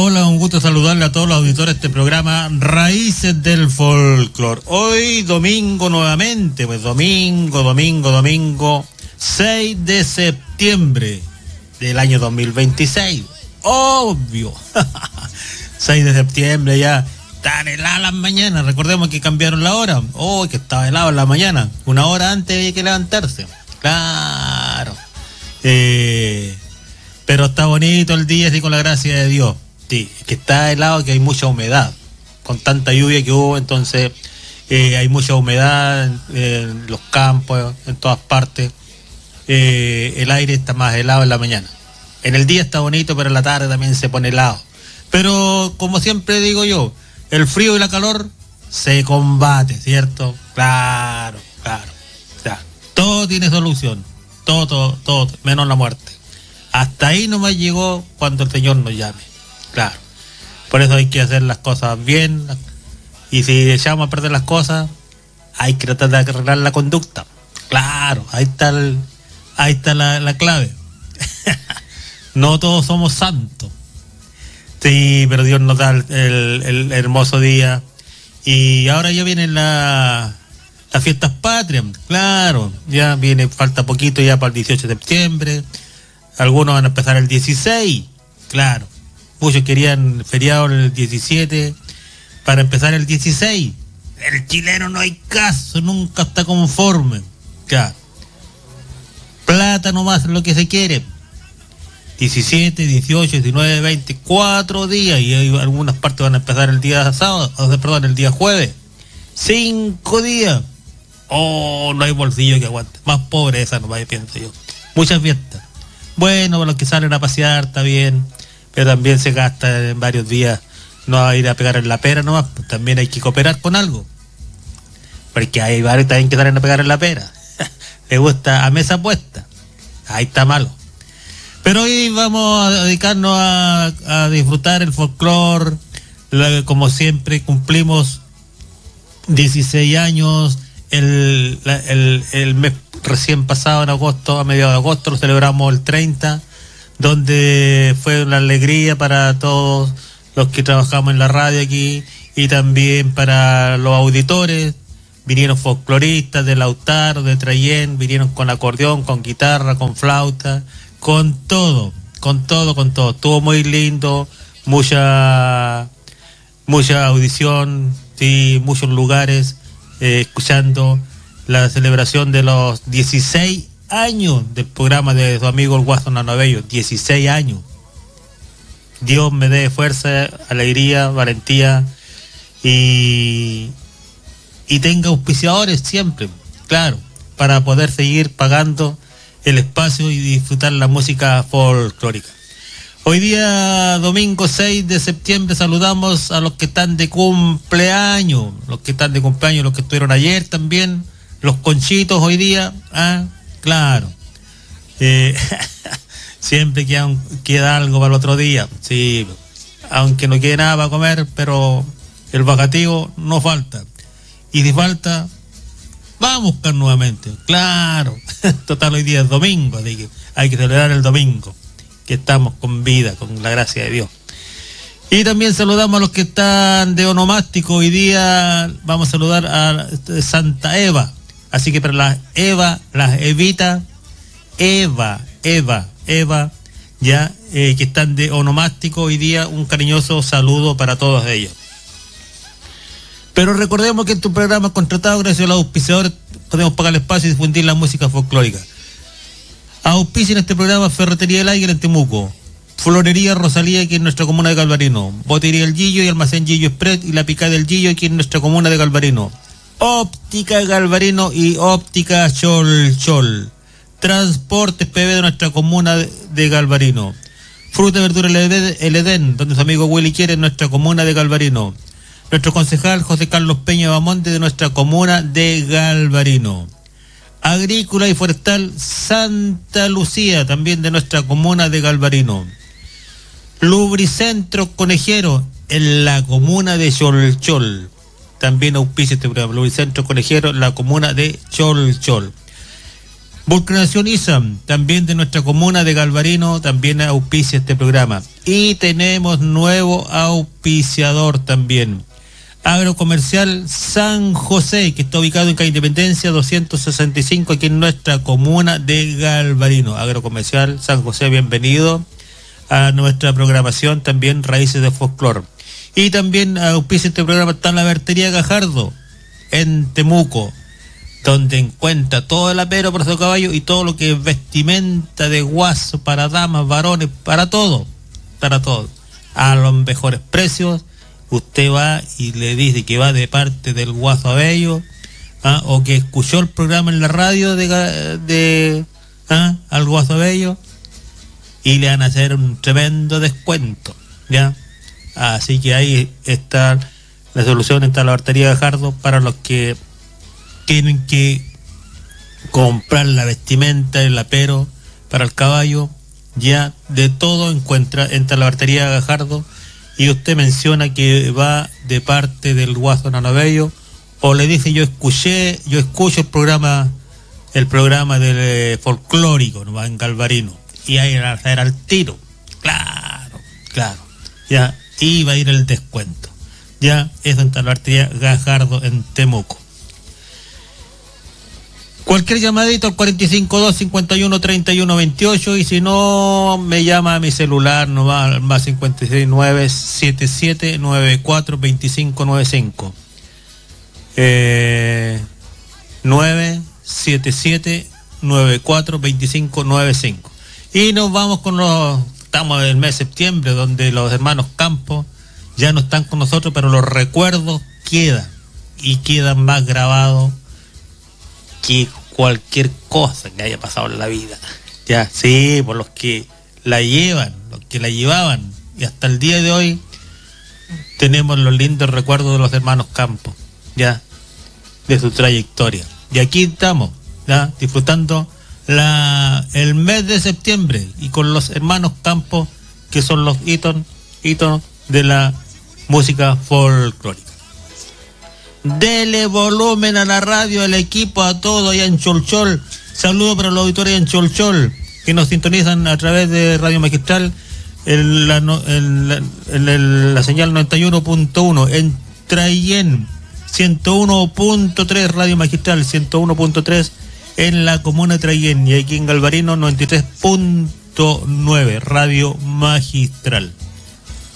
Hola, un gusto saludarle a todos los auditores de este programa Raíces del Folclor. Hoy domingo nuevamente, pues domingo 6 de septiembre del año 2026. Obvio. 6 de septiembre ya. Están heladas las mañanas. Recordemos que cambiaron la hora. Que estaba helado en la mañana. Una hora antes había que levantarse. Claro. Pero está bonito el día, así con la gracia de Dios. Sí, que está helado, que hay mucha humedad. Con tanta lluvia que hubo, entonces hay mucha humedad en los campos, en todas partes. El aire está más helado en la mañana. En el día está bonito, pero en la tarde también se pone helado. Pero como siempre digo yo, el frío y la calor se combate, ¿cierto? Claro. O sea, todo tiene solución. Todo, menos la muerte. Hasta ahí nomás llegó cuando el Señor nos llame. Claro. Por eso hay que hacer las cosas bien. Y si echamos a perder las cosas, hay que tratar de arreglar la conducta. Claro, ahí está la clave. No todos somos santos. Sí, pero Dios nos da el hermoso día. Y ahora ya vienen las fiestas patrias. Claro, ya viene, falta poquito ya para el 18 de septiembre. Algunos van a empezar el 16. Claro. Muchos querían feriado el 17 para empezar el 16. El chileno no hay caso, nunca está conforme. Claro. Plata nomás es lo que se quiere. 17, 18, 19, 20, 4 días. Y hay algunas partes van a empezar el día sábado, el día jueves. 5 días. No hay bolsillo que aguante. Más pobreza nomás, pienso yo. Muchas fiestas. Bueno, para los que salen a pasear está bien, pero también se gasta en varios días. No va a ir a pegar en la pera nomás, pues también hay que cooperar con algo. Porque hay varios también que salen a pegar en la pera. Le gusta a mesa puesta. Ahí está malo. Pero hoy vamos a dedicarnos a disfrutar el folclore. Como siempre, cumplimos 16 años. El mes recién pasado, en agosto, a mediados de agosto, lo celebramos el 30, donde fue una alegría para todos los que trabajamos en la radio aquí y también para los auditores. Vinieron folcloristas de Lautaro, de Trayén, vinieron con acordeón, con guitarra, con flauta, con todo. Estuvo muy lindo, mucha audición, sí, muchos lugares. Escuchando la celebración de los 16 años del programa de su amigo el Guaso Nanabello. 16 años. Dios me dé fuerza, alegría, valentía y tenga auspiciadores siempre, claro, para poder seguir pagando el espacio y disfrutar la música folclórica. Hoy día, domingo 6 de septiembre, saludamos a los que están de cumpleaños, los que estuvieron ayer también, los conchitos hoy día, claro. Siempre queda algo para el otro día, sí, aunque no quede nada para comer, pero el bajativo no falta. Y si falta, vamos a buscar nuevamente, claro. Total, hoy día es domingo, así que hay que celebrar el domingo, que estamos con vida, con la gracia de Dios. Y también saludamos a los que están de onomástico. Hoy día vamos a saludar a Santa Eva. Así que para las Eva, las Evita, Eva, ya, que están de onomástico hoy día, un cariñoso saludo para todos ellos. Pero recordemos que en tu programa contratado, gracias a los auspiciadores, podemos pagar el espacio y difundir la música folclórica. Auspicia en este programa Ferretería del Águila en Temuco, Florería Rosalía aquí en nuestra comuna de Galvarino, Botería El Gillo y Almacén Gillo Express y La Picada del Gillo aquí en nuestra comuna de Galvarino, Óptica Galvarino y Óptica Chol, Transportes PB de nuestra comuna de Galvarino, Fruta y Verdura El Edén, donde su amigo Willy quiere en nuestra comuna de Galvarino, nuestro concejal José Carlos Peña Bamonte de nuestra comuna de Galvarino, Agrícola y Forestal Santa Lucía, también de nuestra comuna de Galvarino, Lubricentro Conejero en la comuna de Cholchol, también auspicia este programa, Lubricentro Conejero en la comuna de Cholchol. Vulcanación ISAM, también de nuestra comuna de Galvarino, también auspicia este programa. Y tenemos nuevo auspiciador también. Agrocomercial San José, que está ubicado en calle Independencia 265, aquí en nuestra comuna de Galvarino. Agrocomercial San José, bienvenido a nuestra programación, también Raíces de Folclor. Y también auspicia este programa está la Bertería Gajardo, en Temuco, donde encuentra todo el apero por su caballo y todo lo que es vestimenta de guaso para damas, varones, para todo, a los mejores precios. Usted va y le dice que va de parte del Guaso Abello, o que escuchó el programa en la radio al Guaso Abello, y le van a hacer un tremendo descuento, ¿ya? Así que ahí está la solución, está la Bertería Gajardo para los que tienen que comprar la vestimenta, el apero para el caballo, ya de todo entra la Bertería Gajardo, y usted menciona que va de parte del Guaso Nanabello, o le dice yo escucho el programa del folclórico, ¿no? En Galvarino, y ahí va a hacer al tiro, claro, ya, y va a ir el descuento, ya, eso en la Bertería Gajardo en Temuco. Cualquier llamadito al 452-51-31-28, y si no, me llama a mi celular, no va al más 569-7794-2595. 977-94-2595. Y nos vamos estamos en el mes de septiembre, donde los hermanos Campos ya no están con nosotros, pero los recuerdos quedan más grabados que cualquier cosa que haya pasado en la vida, ya, sí, por los que la llevaban, y hasta el día de hoy tenemos los lindos recuerdos de los hermanos Campos, ya, de su trayectoria. Y aquí estamos, ya, disfrutando el mes de septiembre, y con los hermanos Campos, que son los íconos de la música folclórica. Dele volumen a la radio, al equipo, a todo allá en Cholchol. Saludos para los auditores en Cholchol que nos sintonizan a través de Radio Magistral en la señal 91.1, en Traillén 101.3, Radio Magistral 101.3 en la comuna de Traillén, y aquí en Galvarino 93.9, Radio Magistral.